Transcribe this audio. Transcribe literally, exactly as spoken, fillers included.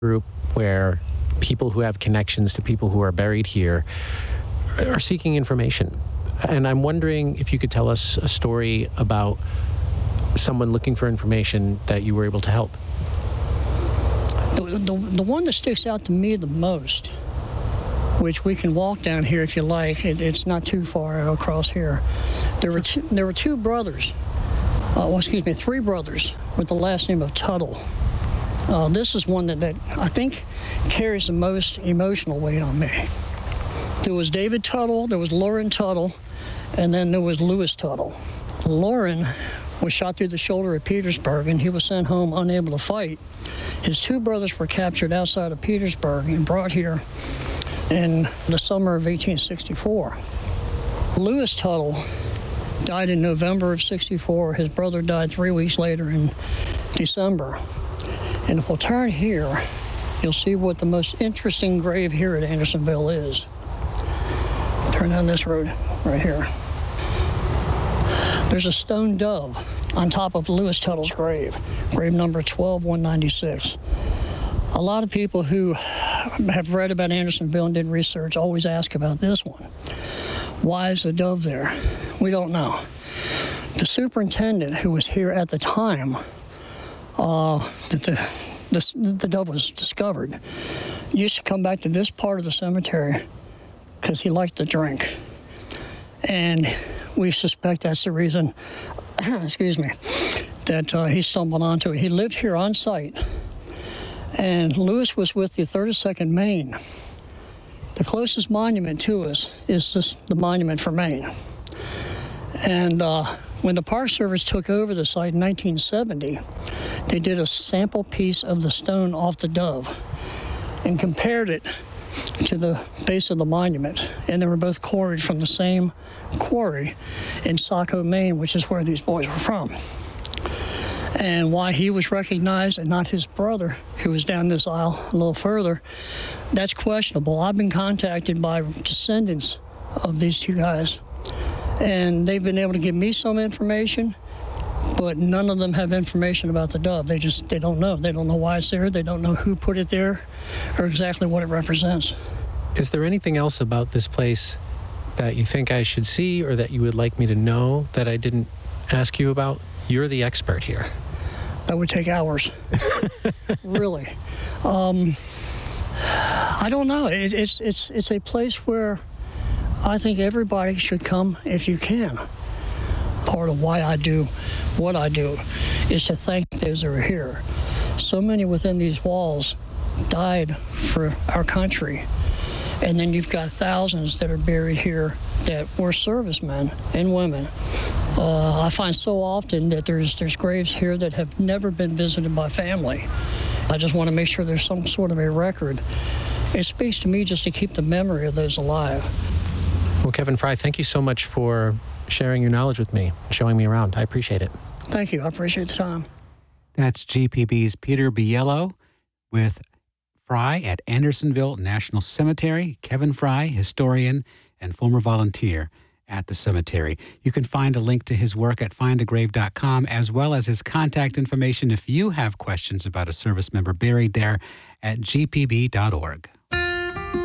group where people who have connections to people who are buried here are seeking information. And I'm wondering if you could tell us a story about someone looking for information that you were able to help. The, the, the one that sticks out to me the most, which we can walk down here if you like, it, it's not too far across here. There were two, there were two brothers, uh, well, excuse me, three brothers with the last name of Tuttle. Uh, this is one that, that I think carries the most emotional weight on me. There was David Tuttle, there was Loren Tuttle, and then there was Lewis Tuttle. Loren was shot through the shoulder at Petersburg, and he was sent home unable to fight. His two brothers were captured outside of Petersburg and brought here in the summer of eighteen sixty-four. Lewis Tuttle died in November of sixty-four. His brother died three weeks later in December. And if we'll turn here, you'll see what the most interesting grave here at Andersonville is. Turn down this road right here. There's a stone dove on top of Lewis Tuttle's grave, grave number twelve one ninety-six. A lot of people who have read about Andersonville and did research always ask about this one. Why is the dove there? We don't know. The superintendent who was here at the time uh, that the, the, the dove was discovered used to come back to this part of the cemetery because he liked to drink. And we suspect that's the reason, excuse me, that uh, he stumbled onto it. He lived here on site, and Lewis was with the thirty-second Maine. The closest monument to us is this, the monument for Maine. And uh, when the Park Service took over the site in nineteen seventy, they did a sample piece of the stone off the dove and compared it to the base of the monument, and they were both quarried from the same quarry in Saco, Maine, which is where these boys were from. And why he was recognized and not his brother, who was down this aisle a little further, that's questionable. I've been contacted by descendants of these two guys, and they've been able to give me some information, but none of them have information about the dove. They just, they don't know. They don't know why it's there. They don't know who put it there or exactly what it represents. Is there anything else about this place that you think I should see or that you would like me to know that I didn't ask you about? You're the expert here. That would take hours. Really. Um, I don't know. It, it's, it's, it's a place where I think everybody should come if you can. Part of why I do what I do is to thank those who are here. So many within these walls died for our country. And then you've got thousands that are buried here that were servicemen and women. Uh, I find so often that there's there's graves here that have never been visited by family. I just want to make sure there's some sort of a record. It speaks to me just to keep the memory of those alive. Well, Kevin Fry, thank you so much for sharing your knowledge with me, showing me around. I appreciate it. Thank you. I appreciate the time. That's G P B's Peter Biello with Fry at Andersonville National Cemetery. Kevin Fry, historian and former volunteer at the cemetery. You can find a link to his work at find a grave dot com, as well as his contact information if you have questions about a service member buried there at g p b dot org.